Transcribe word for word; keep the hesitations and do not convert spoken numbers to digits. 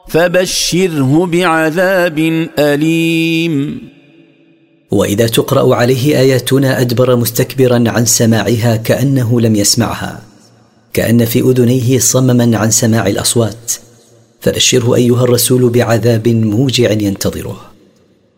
فبشره بعذاب أليم. وإذا تقرأ عليه آياتنا أدبر مستكبرا عن سماعها كأنه لم يسمعها، كأن في أذنيه صمما عن سماع الأصوات، فبشره أيها الرسول بعذاب موجع ينتظره.